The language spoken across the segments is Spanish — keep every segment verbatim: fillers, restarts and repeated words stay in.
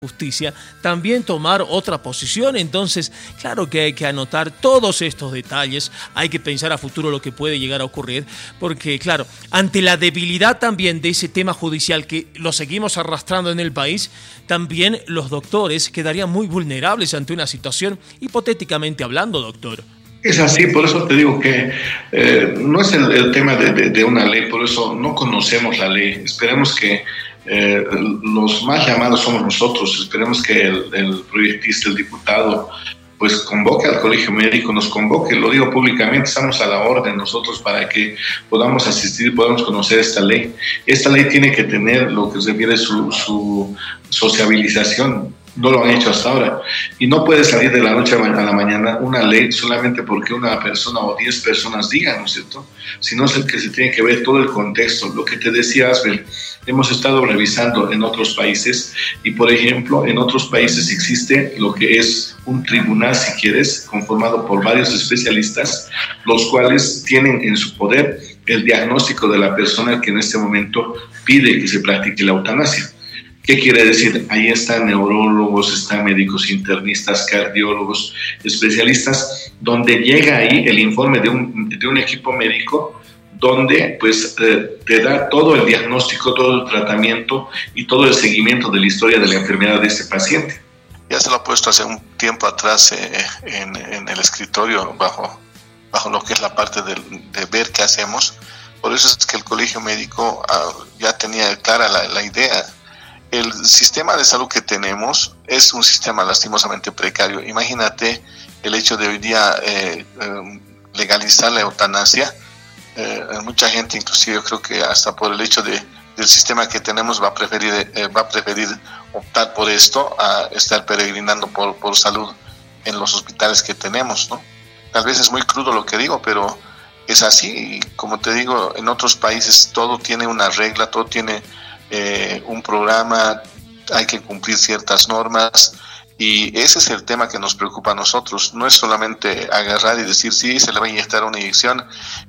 Justicia también tomar otra posición. Entonces, claro que hay que anotar todos estos detalles, hay que pensar a futuro lo que puede llegar a ocurrir, porque claro, ante la debilidad también de ese tema judicial que lo seguimos arrastrando en el país, también los doctores quedarían muy vulnerables ante una situación, hipotéticamente hablando, doctor. Es así, por eso te digo que eh, no es el, el tema de, de, de una ley, por eso no conocemos la ley. Esperemos que eh, los más llamados somos nosotros, esperemos que el, el proyectista, el diputado, pues convoque al colegio médico, nos convoque, lo digo públicamente, estamos a la orden nosotros para que podamos asistir y podamos conocer esta ley. Esta ley tiene que tener lo que se refiere su, su sociabilización. No lo han hecho hasta ahora. Y no puede salir de la noche a la mañana una ley solamente porque una persona o diez personas digan, ¿no es cierto? Sino es el que se tiene que ver todo el contexto. Lo que te decía Asbel, hemos estado revisando en otros países y, por ejemplo, en otros países existe lo que es un tribunal, si quieres, conformado por varios especialistas, los cuales tienen en su poder el diagnóstico de la persona que en este momento pide que se practique la eutanasia. ¿Qué quiere decir? Ahí están neurólogos, están médicos internistas, cardiólogos, especialistas, donde llega ahí el informe de un, de un equipo médico donde pues eh, te da todo el diagnóstico, todo el tratamiento y todo el seguimiento de la historia de la enfermedad de este paciente. Ya se lo ha puesto hace un tiempo atrás eh, en, en el escritorio bajo, bajo lo que es la parte de, de ver qué hacemos. Por eso es que el colegio médico uh, ya tenía clara la, la idea. El sistema de salud que tenemos es un sistema lastimosamente precario. Imagínate el hecho de hoy día eh, eh, legalizar la eutanasia. Eh, mucha gente, inclusive yo creo que hasta por el hecho de, del sistema que tenemos, va a preferir, eh, va a preferir optar por esto a estar peregrinando por, por salud en los hospitales que tenemos, ¿no? Tal vez es muy crudo lo que digo, pero es así. Y como te digo, en otros países todo tiene una regla, todo tiene Eh, un programa, hay que cumplir ciertas normas y ese es el tema que nos preocupa a nosotros. No es solamente agarrar y decir sí, se le va a inyectar una inyección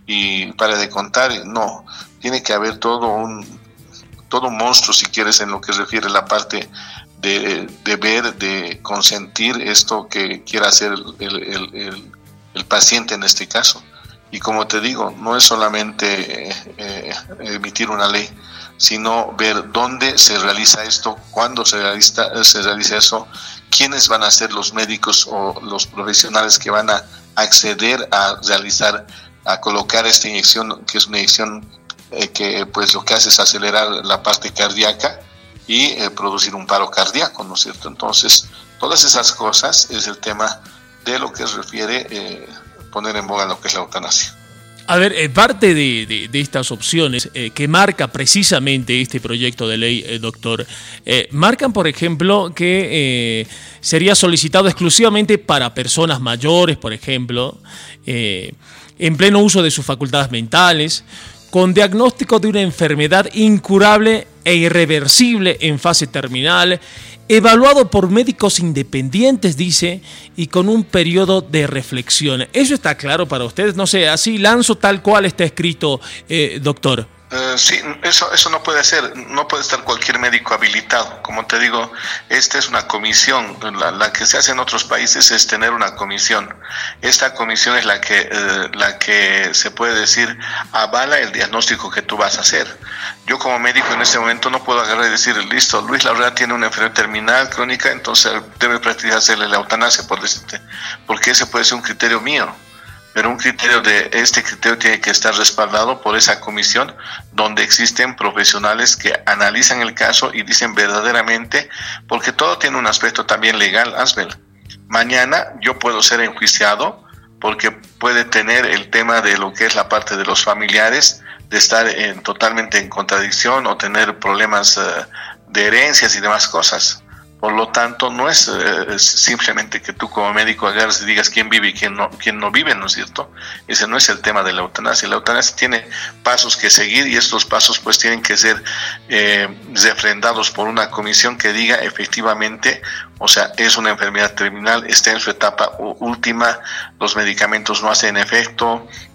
y para de contar. No, tiene que haber todo un todo un monstruo, si quieres, en lo que refiere a la parte de, de ver, de consentir esto que quiera hacer el, el, el, el paciente en este caso. Y como te digo, no es solamente eh, emitir una ley, sino ver dónde se realiza esto, cuándo se realiza, se realiza eso, quiénes van a ser los médicos o los profesionales que van a acceder a realizar, a colocar esta inyección, que es una inyección eh, que pues lo que hace es acelerar la parte cardíaca y eh, producir un paro cardíaco, ¿no es cierto? Entonces, todas esas cosas es el tema de lo que se refiere eh, poner en boga lo que es la eutanasia. A ver, eh, parte de, de, de estas opciones eh, que marca precisamente este proyecto de ley, eh, doctor, eh, marcan, por ejemplo, que eh, sería solicitado exclusivamente para personas mayores, por ejemplo, eh, en pleno uso de sus facultades mentales, con diagnóstico de una enfermedad incurable e irreversible en fase terminal, evaluado por médicos independientes, dice, y con un periodo de reflexión. ¿Eso está claro para ustedes? No sé, así lanzo tal cual está escrito, eh, doctor. Uh, sí, eso, eso no puede ser, no puede estar cualquier médico habilitado. Como te digo, esta es una comisión, la, la que se hace en otros países es tener una comisión. Esta comisión es la que, uh, la que se puede decir avala el diagnóstico que tú vas a hacer. Yo como médico en este momento no puedo agarrar y decir, listo, Luis Larrea tiene una enfermedad terminal crónica, entonces debe practicarse la eutanasia, por decirte, porque ese puede ser un criterio mío. Pero un criterio de este criterio tiene que estar respaldado por esa comisión donde existen profesionales que analizan el caso y dicen verdaderamente, porque todo tiene un aspecto también legal, Asbel. Mañana yo puedo ser enjuiciado porque puede tener el tema de lo que es la parte de los familiares, de estar en, totalmente en contradicción o tener problemas uh, de herencias y demás cosas. Por lo tanto, no es, eh, es simplemente que tú como médico agarres y digas quién vive y quién no, quién no vive, ¿no es cierto? Ese no es el tema de la eutanasia. La eutanasia tiene pasos que seguir y estos pasos pues tienen que ser eh, refrendados por una comisión que diga efectivamente, o sea, es una enfermedad terminal, está en su etapa última, los medicamentos no hacen efecto,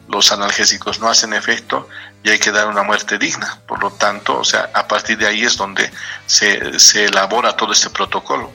los analgésicos no hacen efecto y hay que dar una muerte digna. Por lo tanto, o sea, a partir de ahí es donde se, se elabora todo este protocolo.